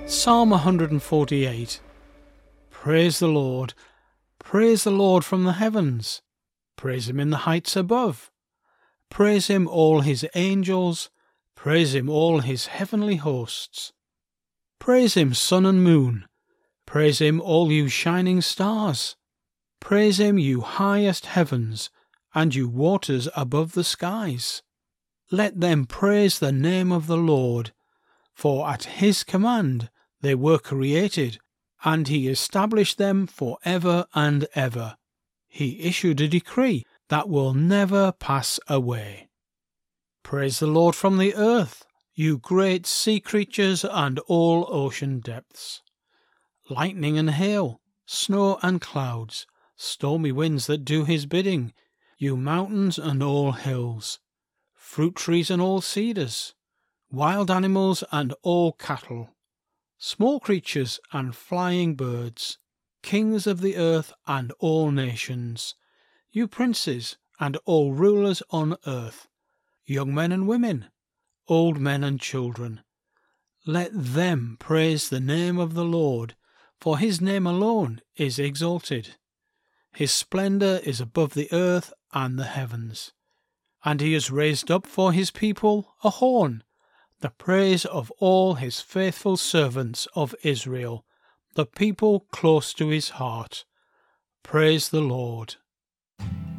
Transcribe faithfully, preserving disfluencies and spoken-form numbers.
Psalm one forty-eight. Praise the Lord. Praise the Lord from the heavens. Praise him in the heights above. Praise him, all his angels. Praise him, all his heavenly hosts. Praise him, sun and moon. Praise him, all you shining stars. Praise him, you highest heavens, and you waters above the skies. Let them praise the name of the Lord, for at his command they were created, and he established them for ever and ever. He issued a decree that will never pass away. Praise the Lord from the earth, you great sea creatures and all ocean depths. Lightning and hail, snow and clouds, stormy winds that do his bidding, you mountains and all hills, fruit trees and all cedars, wild animals and all cattle, small creatures and flying birds, kings of the earth and all nations, you princes and all rulers on earth, young men and women, old men and children. Let them praise the name of the Lord, for his name alone is exalted. His splendour is above the earth and the heavens, and he has raised up for his people a horn, the praise of all his faithful servants of Israel, the people close to his heart. Praise the Lord.